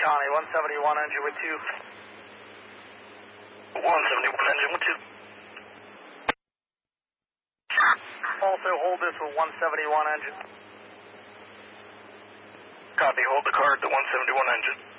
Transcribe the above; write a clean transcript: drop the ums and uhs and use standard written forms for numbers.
Connie, 171 engine with 2. 171 engine with 2. Also hold this with 171 engine. Copy, hold the car at the 171 engine.